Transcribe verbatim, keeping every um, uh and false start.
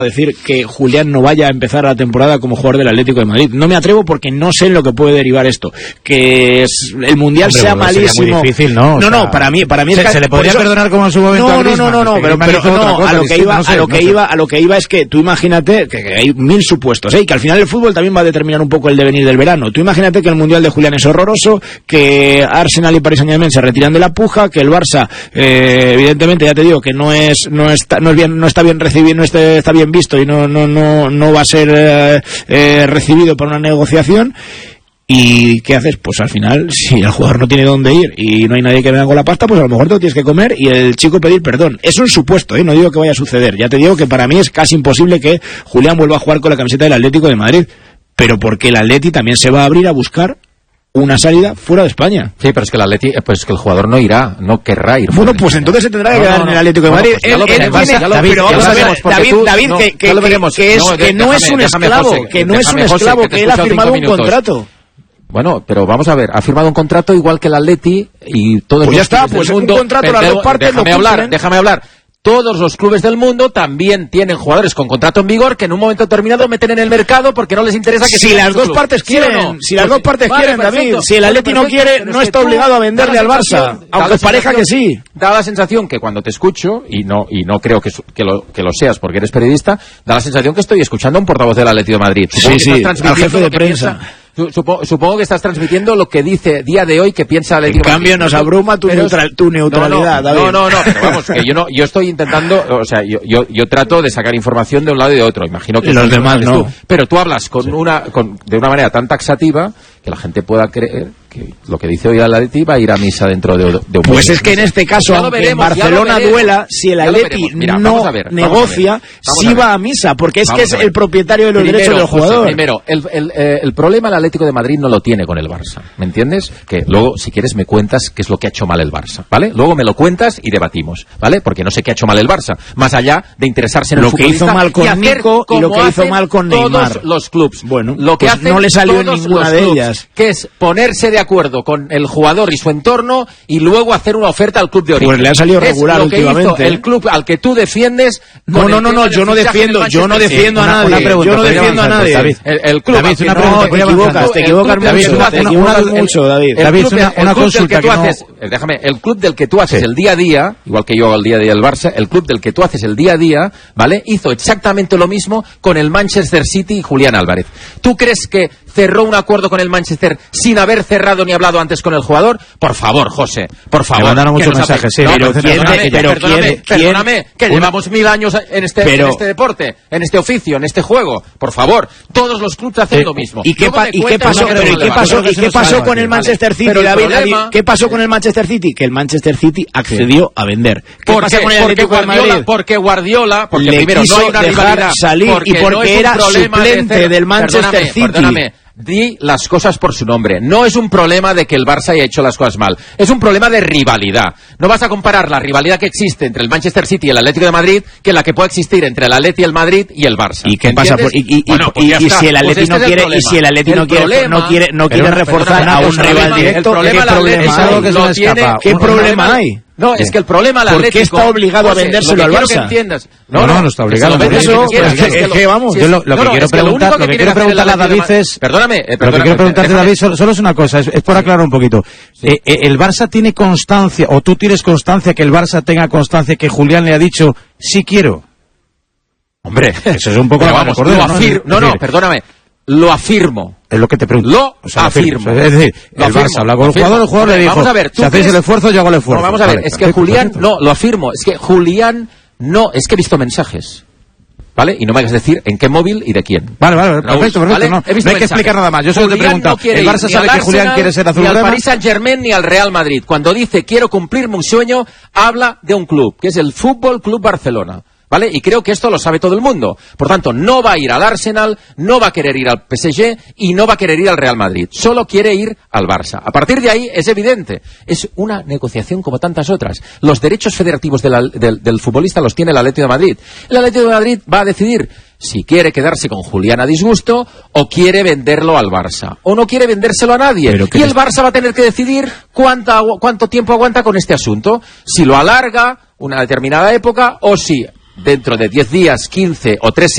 decir que Julián no vaya a empezar la temporada como jugador del Atlético de Madrid. No me atrevo porque no sé en lo que puede derivar esto. Que es, el Mundial Hombre, sea malísimo. Muy difícil, ¿no? No, o sea, no, para mí, para mí se, es que se le podría eso, perdonar como en su momento no, a Griezmann, no, no, no, pero, pero no, a lo que iba, no sé, a lo que no iba, sé. a lo que iba es que tú imagínate que, que hay mil supuestos, ¿eh? Y que al final el fútbol también va a determinar un poco el devenir del verano. Tú imagínate que el Mundial de Julián es horroroso, que Arsenal y Paris Saint-Germain se retiran de la puja, que el Barça, eh, evidentemente, ya te digo, que no es, no está, no es bien, no está bien recibido, no está, está bien visto y no, no, no, no va a ser eh, eh, recibido por una negociación. ¿Y qué haces? Pues al final, si el jugador no tiene dónde ir y no hay nadie que venga con la pasta, pues a lo mejor te lo tienes que comer y el chico pedir perdón. Es un supuesto, ¿eh? No digo que vaya a suceder. Ya te digo que para mí es casi imposible que Julián vuelva a jugar con la camiseta del Atlético de Madrid. Pero porque el Atleti también se va a abrir a buscar una salida fuera de España. Sí, pero es que el Atleti, pues que el jugador no irá, no querrá ir. Bueno, pues entonces se tendrá que no, quedar no, no. en el Atlético de Madrid. Bueno, pues David, David, no, que, que, que, que, es, no, que no déjame, es un esclavo, José, que no es un esclavo, que, que él ha firmado un contrato. Bueno, pero vamos a ver, ha firmado un contrato igual que el Atleti y todos pues los ya está, pues del mundo. Un contrato las dos partes déjame hablar, déjame hablar. Todos los clubes del mundo también tienen jugadores con contrato en vigor que en un momento determinado meten en el mercado porque no les interesa que si las dos club. partes quieren, ¿sí no? si las pues dos partes vale, quieren, perfecto, David, si el Atleti no quiere, no está obligado a venderle al Barça, aunque parezca que sí. Da la sensación que cuando te escucho, y no y no creo que, que, lo, que lo seas porque eres periodista, da la sensación que estoy escuchando a un portavoz del Atlético de Madrid. Sí, sí, al jefe de prensa. Supongo, supongo que estás transmitiendo lo que dice día de hoy que piensa el En cambio nos abruma tu, neutral, tu neutralidad, no, no, no, no, no, pero vamos, que yo no, yo estoy intentando, o sea, yo, yo, yo trato de sacar información de un lado y de otro, imagino que los demás no. Tú, pero tú hablas con sí. una, con, de una manera tan taxativa que la gente pueda creer que lo que dice hoy el Atleti va a ir a misa dentro de, de un Pues es que en este caso, aunque veremos, en Barcelona duela, si el Atleti Mira, no ver, negocia, sí va a misa, porque es vamos que es el propietario de los primero, derechos del jugador. José, primero, el, el, eh, el problema el Atlético de Madrid no lo tiene con el Barça, ¿me entiendes? Que luego, si quieres, me cuentas qué es lo que ha hecho mal el Barça, ¿vale? Luego me lo cuentas y debatimos, ¿vale? Porque no sé qué ha hecho mal el Barça, más allá de interesarse en lo el que hizo mal con Nico y lo que hizo mal con Neymar. Todos los clubs. Bueno, lo que pues hacen no le salió ninguna de clubs, ellas. Que es ponerse de acuerdo con el jugador y su entorno y luego hacer una oferta al club de origen. Pues le ha salido regular es lo últimamente. Que hizo el club al que tú defiendes. No, no, no, no, yo no defiendo, yo no defiendo a nadie. Yo no defiendo a nadie. El club. David, una pregunta, te equivocas, te equivocas mucho, David. David, una consulta que no... Déjame, el club del que tú haces el día a día, igual que yo hago el día a día del Barça, el club del que tú haces el día a día, ¿vale? Hizo exactamente lo mismo con el Manchester City y Julián Álvarez. ¿Tú crees que cerró un acuerdo con el Manchester sin haber cerrado ni hablado antes con el jugador? Por favor, José, por favor. Me mandaron muchos mensajes, sí. No, pero pero perdóname, pero perdóname, ¿quién, perdóname, que un... llevamos mil años en este, pero... en este deporte, en este oficio, en este juego. Por favor, todos los clubes hacen eh, lo mismo. ¿Y qué, pa ¿y qué pasó, pero ¿y qué pasó, ¿y qué pasó con el Manchester City, vale. David, problema... David? ¿Qué pasó con el Manchester City? Que el Manchester City accedió sí. a vender. ¿Qué ¿Por qué? Con el porque, Guardiola, porque Guardiola, porque le primero quiso no hay una dejar rivalidad, salir porque y porque no era suplente de del Manchester perdóname, City. Perdóname. Di las cosas por su nombre. No es un problema de que el Barça haya hecho las cosas mal. Es un problema de rivalidad. No vas a comparar la rivalidad que existe entre el Manchester City y el Atlético de Madrid que la que puede existir entre el Atleti, el Madrid y el Barça. ¿Y qué pasa? Por, y, y, bueno, pues y, y si el Atleti pues no quiere y si el Atleti no quiere no quiere no quiere reforzar a un rival directo, ¿qué problema hay? ¿Qué problema hay? No, es que el problema al ¿Por Atlético... qué está obligado José, a vendérselo al Barça? Que entiendas. No, no, no está obligado. Por eso, es que vamos. Yo lo, lo que quiero preguntar, lo que quiero preguntarle a David es... Perdóname, eh, Lo que quiero preguntarte, David, solo, solo es una cosa, es, es por aclarar un poquito. Sí. Eh, eh, ¿El Barça tiene constancia, o tú tienes constancia que el Barça tenga constancia que Julián le ha dicho, sí quiero? Hombre, eso es un poco... Vamos, lo ¿no? Afir no, no, perdóname. Lo afirmo. Es lo que te pregunto. Lo o sea, afirmo. Es decir, lo el afirmo, Barça habla con el jugador, el jugador le dijo, vamos a ver, si hacéis el esfuerzo, yo hago el esfuerzo. No, vamos a ver, vale, es que perfecto, Julián, perfecto. no, lo afirmo, es que Julián, no, es que he visto mensajes. ¿Vale? Y no me hagas decir en qué móvil y de quién. Vale, vale, perfecto, perfecto. ¿Vale? No, no hay que explicar nada más. Yo solo te pregunto, no el Barça sabe que Julián quiere ser azulgrana. Ni al Paris Saint-Germain ni al Real Madrid. Cuando dice quiero cumplirme un sueño, habla de un club, que es el Fútbol Club Barcelona. ¿Vale? Y creo que esto lo sabe todo el mundo. Por tanto, no va a ir al Arsenal, no va a querer ir al P S G y no va a querer ir al Real Madrid. Solo quiere ir al Barça. A partir de ahí es evidente. Es una negociación como tantas otras. Los derechos federativos de la, del, del futbolista los tiene el Atlético de Madrid. El Atlético de Madrid va a decidir si quiere quedarse con Julián a disgusto o quiere venderlo al Barça. O no quiere vendérselo a nadie. Y el Barça va a tener que decidir cuánta, cuánto tiempo aguanta con este asunto. Si lo alarga una determinada época o si dentro de diez días, quince o tres